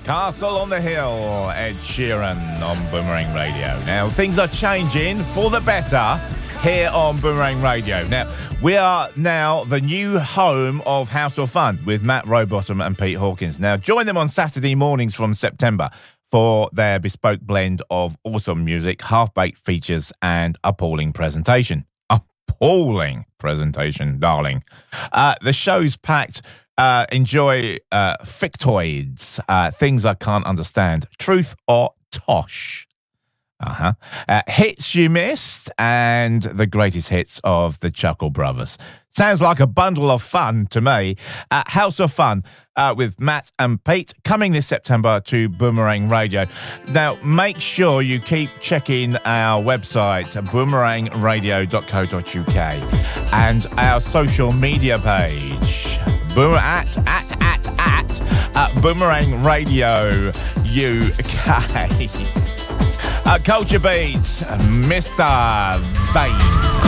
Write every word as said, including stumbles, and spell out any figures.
Castle on the Hill, Ed Sheeran on Boomerang Radio. Now, things are changing for the better here on Boomerang Radio. Now, we are now the new home of House of Fun with Matt Rowbottom and Pete Hawkins. Now, join them on Saturday mornings from September for their bespoke blend of awesome music, half-baked features, and appalling presentation. Appalling presentation, darling. Uh, the show's packed. Uh, enjoy uh, fictoids, uh, things I can't understand, truth or tosh. Uh-huh. Uh, hits you missed, and the greatest hits of the Chuckle Brothers. Sounds like a bundle of fun to me. Uh, House of Fun uh, with Matt and Pete coming this September to Boomerang Radio. Now, make sure you keep checking our website, boomerang radio dot co dot uk, and our social media page. Boom at at at at uh, Boomerang Radio U K. Uh, Culture Beats, Mister Vane.